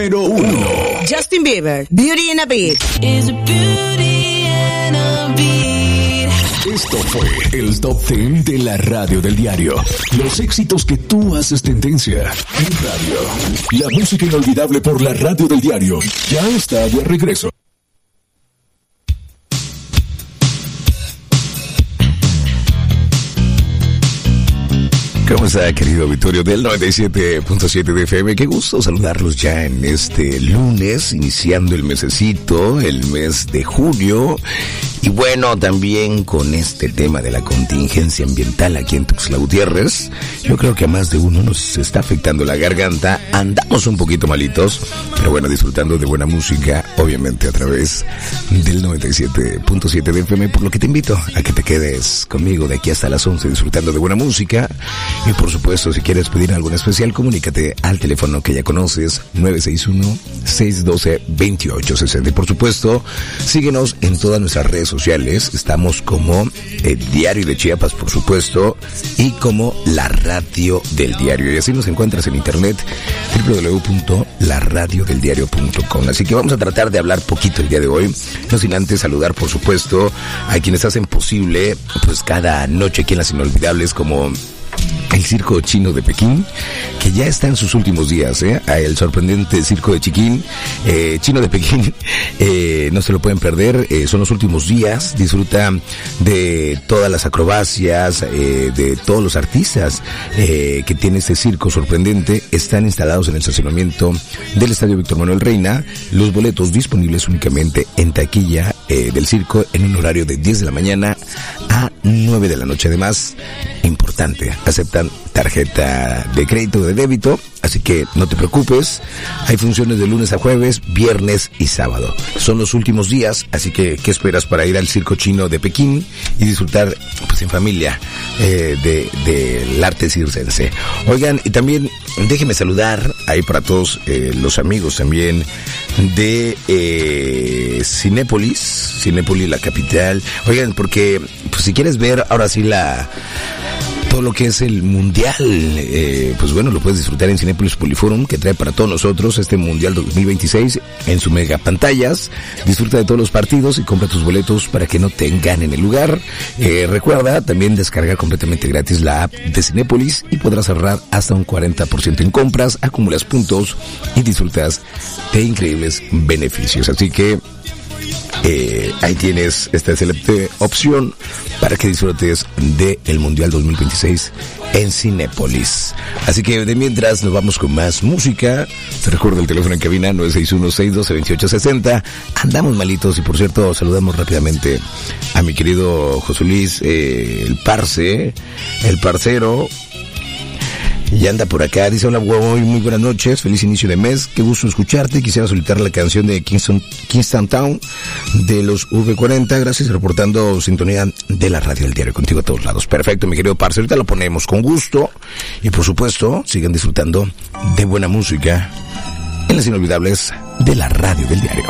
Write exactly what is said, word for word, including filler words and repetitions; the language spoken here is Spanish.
número uno. Justin Bieber, Beauty and a Beat. Is a beauty and a beat. Esto fue el Top diez de la radio del diario. Los éxitos que tú haces tendencia en radio. La música inolvidable por la radio del diario ya está de regreso. ¿Cómo está, querido auditorio del noventa y siete punto siete de F M? Qué gusto saludarlos ya en este lunes, iniciando el mesecito, el mes de junio. Y bueno, también con este tema de la contingencia ambiental aquí en Tuxtla Gutiérrez, yo creo que a más de uno nos está afectando la garganta. Andamos un poquito malitos, pero bueno, disfrutando de buena música, obviamente a través del noventa y siete punto siete de F M, por lo que te invito a que te quedes conmigo de aquí hasta las once disfrutando de buena música. Y por supuesto, si quieres pedir algo en especial, comunícate al teléfono que ya conoces, nueve seis uno, seis uno dos, dos ocho seis cero. Y por supuesto, síguenos en todas nuestras redes sociales. Estamos como el Diario de Chiapas, por supuesto, y como la Radio del Diario. Y así nos encuentras en internet, doble u doble u doble u punto la radio del diario punto com. Así que vamos a tratar de hablar poquito el día de hoy, no sin antes saludar, por supuesto, a quienes hacen posible, pues cada noche aquí en Las Inolvidables, como el Circo Chino de Pekín, que ya está en sus últimos días, ¿eh? El sorprendente Circo de Chiquín, eh, Chino de Pekín, eh, no se lo pueden perder, eh, son los últimos días. Disfruta de todas las acrobacias, eh, de todos los artistas eh, que tiene este circo sorprendente. Están instalados en el estacionamiento del Estadio Víctor Manuel Reina. Los boletos disponibles únicamente en taquilla eh, del circo en un horario de diez de la mañana a nueve de la noche. Además, importante, aceptan tarjeta de crédito, de débito, así que no te preocupes. Hay funciones de lunes a jueves, viernes y sábado. Son los últimos días, así que ¿qué esperas para ir al Circo Chino de Pekín y disfrutar, pues, en familia eh, de del arte circense? Oigan, y también déjenme saludar ahí para todos eh, los amigos también de eh, Cinépolis, Cinépolis, la capital. Oigan, porque pues si quieres ver ahora sí la todo lo que es el mundial, eh, pues bueno, lo puedes disfrutar en Cinépolis Poliforum, que trae para todos nosotros este mundial dos mil veintiséis en su mega pantallas. Disfruta de todos los partidos y compra tus boletos para que no te enganen el lugar. Eh, recuerda también descargar completamente gratis la app de Cinépolis y podrás ahorrar hasta un cuarenta por ciento en compras, acumulas puntos y disfrutas de increíbles beneficios. Así que Eh, ahí tienes esta excelente opción para que disfrutes de el Mundial dos mil veintiséis en Cinépolis. Así que de mientras nos vamos con más música. Te recuerdo el teléfono en cabina nueve seis uno, seis uno dos, dos ocho seis cero. Andamos malitos y por cierto saludamos rápidamente a mi querido José Luis, eh, el parce, el parcero. Y anda por acá, dice: hola, muy, muy buenas noches, feliz inicio de mes, qué gusto escucharte. Quisiera solicitar la canción de Kingston, Kingston Town de los V cuarenta, gracias, reportando sintonía de la radio del diario, contigo a todos lados. Perfecto, mi querido parce, ahorita lo ponemos con gusto. Y por supuesto, sigan disfrutando de buena música en Las Inolvidables de la radio del diario.